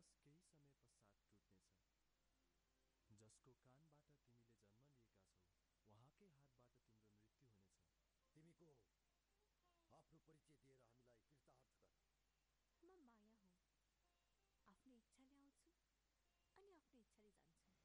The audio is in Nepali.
बस केही समय पश्चात टुट्नेछ। जसको कानबाट तिमीले जन्म लिएका छौ उहाँकै हातबाट तिम्रो मृत्यु हुनेछ। तिमी को हौ? आफ्नो परिचय दिएर हामीलाई कृतार्थ गर। म माया हुँ। आफ्नो इच्छाले आउँछु अनि आफ्नो इच्छाले जान्छु।